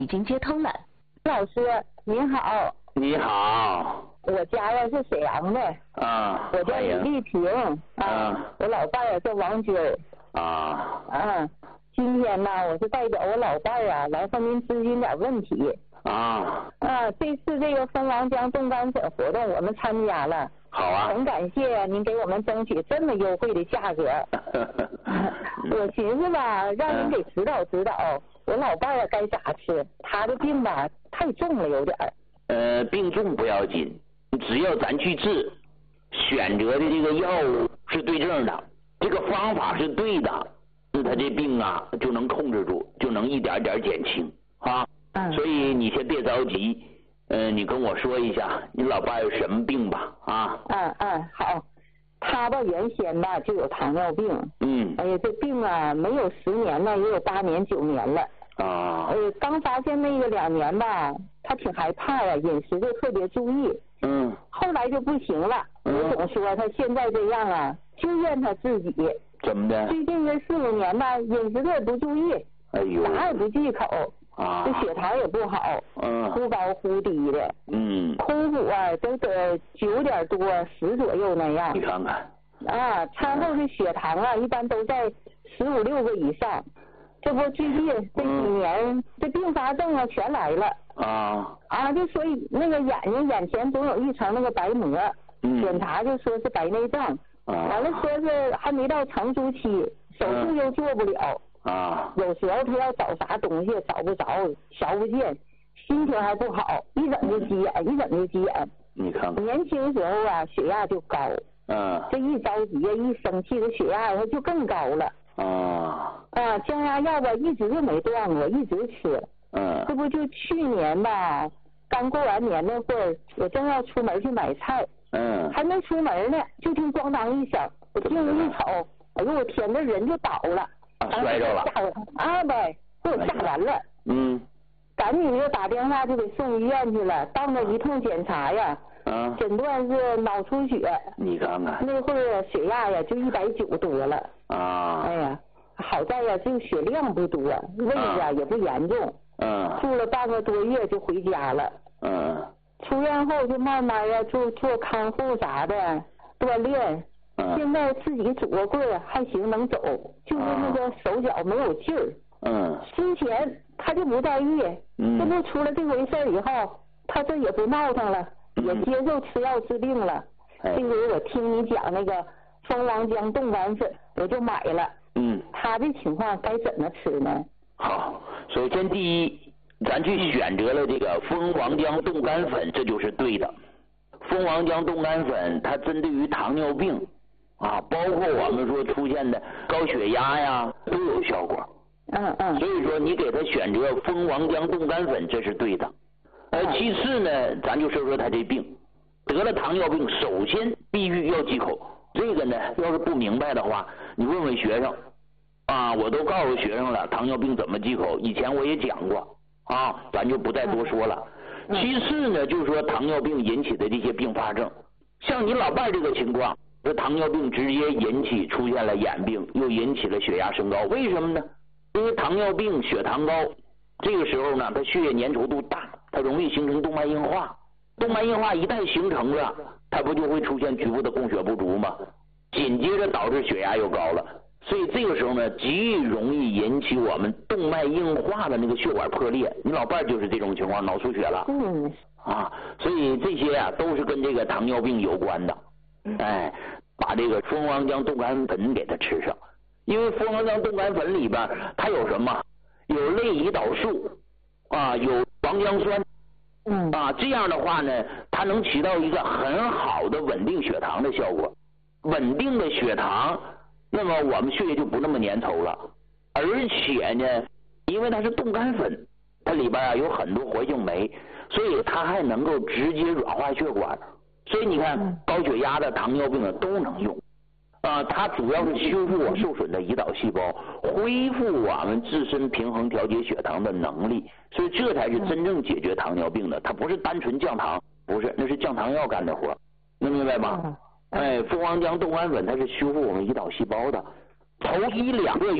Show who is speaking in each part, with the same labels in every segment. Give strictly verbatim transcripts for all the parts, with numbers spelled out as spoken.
Speaker 1: 已经接通了。
Speaker 2: 老师您好。
Speaker 3: 你好。
Speaker 2: 我家呀是沈阳的。
Speaker 3: 啊。
Speaker 2: 我叫李丽萍。啊。
Speaker 3: 啊
Speaker 2: 我老伴儿叫王军儿。
Speaker 3: 啊。
Speaker 2: 啊。今天呢，我是代表我老伴儿啊来向您咨询点问题。
Speaker 3: 啊。
Speaker 2: 啊，这次这个蜂王浆冻干粉活动我们参加了。
Speaker 3: 好啊。
Speaker 2: 很感谢您给我们争取这么优惠的价格。我寻思吧，让您给指导指导，我老伴儿该咋吃？他的病吧太重了，有点儿。
Speaker 3: 呃，病重不要紧，只要咱去治，选择的这个药物是对症的，这个方法是对的，那他这病啊就能控制住，就能一点点减轻啊。
Speaker 2: 嗯。
Speaker 3: 所以你先别着急，呃，你跟我说一下你老伴有什么病吧？啊。
Speaker 2: 嗯嗯，好。他吧原先吧就有糖尿病。
Speaker 3: 嗯。
Speaker 2: 哎呀，这病啊没有十年了，也有八年九年了。
Speaker 3: 啊。
Speaker 2: 呃，刚发现那个两年吧，他挺害怕呀，饮食就特别注意。
Speaker 3: 嗯。
Speaker 2: 后来就不行了，
Speaker 3: 嗯、
Speaker 2: 我总说他现在这样啊，就怨他自己。
Speaker 3: 怎么的？
Speaker 2: 最近这四五年吧，饮食他也不注意。
Speaker 3: 哎呦。
Speaker 2: 啥也不忌口。
Speaker 3: 啊。
Speaker 2: 这血糖也不好。
Speaker 3: 嗯。
Speaker 2: 忽高忽低的。
Speaker 3: 嗯。
Speaker 2: 空腹啊都得九点多十左右那样。
Speaker 3: 你看看。
Speaker 2: 啊，餐后的血糖啊，一般都在十五六个以上。这不最近这几年、嗯、这并发症啊全来了。
Speaker 3: 啊。啊，
Speaker 2: 就所以那个眼睛眼前总有一层那个白膜。嗯。检查就说是白内障。啊。完了说是还没到成熟期，手术又做不了。
Speaker 3: 啊。
Speaker 2: 有时候他要找啥东西找不着，瞧不见，心情还不好，一整就急眼，一整就急眼。
Speaker 3: 你看看。
Speaker 2: 年轻时候啊，血压就高。
Speaker 3: 嗯。
Speaker 2: 这一着急呀，一生气，这血压它就更高了。
Speaker 3: 啊。
Speaker 2: 啊，降压药吧，一直就没断过，一直吃。
Speaker 3: 嗯。
Speaker 2: 这不就去年吧，刚过完年那会儿，我正要出门去买菜。
Speaker 3: 嗯。
Speaker 2: 还没出门呢，就听咣当一响，我进屋一瞅，哎呦我天，这人就倒了。
Speaker 3: 啊，摔着了。
Speaker 2: 吓我啊呗，给我吓完了。
Speaker 3: 嗯。
Speaker 2: 赶紧就打电话就给送医院去了，到那一通检查呀。
Speaker 3: 啊。
Speaker 2: 诊断是脑出血。
Speaker 3: 你看看。
Speaker 2: 那会儿血压呀就一百九多了。
Speaker 3: 啊。
Speaker 2: 哎呀，好在呀就血量不多，位置啊也不严重。
Speaker 3: 嗯。
Speaker 2: 住了半个多月就回家了。
Speaker 3: 嗯。
Speaker 2: 出院后就慢慢呀做做康复啥的，锻炼。嗯。现在自己拄个棍儿还行，能走，就是那个手脚没有劲儿。
Speaker 3: 嗯。
Speaker 2: 之前他就不在意。嗯。这不出了这回事以后，他这也不闹腾了。也接受吃药治病了。嗯、这回我听你讲那个蜂王浆冻干粉，我就买了。
Speaker 3: 嗯。
Speaker 2: 他这情况该怎么吃呢？
Speaker 3: 好，首先第一，咱去选择了这个蜂王浆冻干粉，这就是对的。蜂王浆冻干粉它针对于糖尿病啊，包括我们说出现的高血压呀，都有效果。
Speaker 2: 嗯嗯。
Speaker 3: 所以说你给他选择蜂王浆冻干粉，这是对的。呃，其次呢，咱就说说他这病，得了糖尿病，首先必须要忌口。这个呢，要是不明白的话，你问问学生，啊，我都告诉学生了，糖尿病怎么忌口，以前我也讲过，啊，咱就不再多说了。其次呢，就是说糖尿病引起的这些并发症，像你老伴这个情况，这糖尿病直接引起出现了眼病，又引起了血压升高，为什么呢？因为糖尿病血糖高，这个时候呢，它血液粘稠度大。它容易形成动脉硬化，动脉硬化一旦形成了，它不就会出现局部的供血不足吗？紧接着导致血压又高了，所以这个时候呢，极容易引起我们动脉硬化的那个血管破裂。你老伴就是这种情况，脑出血了。
Speaker 2: 嗯。
Speaker 3: 啊，所以这些啊都是跟这个糖尿病有关的。哎，把这个蜂王浆冻干粉给它吃上，因为蜂王浆冻干粉里边它有什么？有类胰岛素啊，有黄姜酸。
Speaker 2: 嗯。
Speaker 3: 啊，这样的话呢，它能起到一个很好的稳定血糖的效果。稳定的血糖，那么我们血液就不那么粘稠了。而且呢，因为它是冻干粉，它里边啊有很多活性酶，所以它还能够直接软化血管。所以你看，高血压的、糖尿病的都能用。啊，它主要是修复我受损的胰岛细胞，恢复我们自身平衡调节血糖的能力，所以这才是真正解决糖尿病的。它不是单纯降糖，不是，那是降糖药干的活，能明白吗？哎，蜂王浆冻干粉它是修复我们胰岛细胞的。头一两个月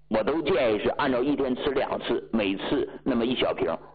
Speaker 3: 我都建议是按照一天吃两次，每次那么一小瓶。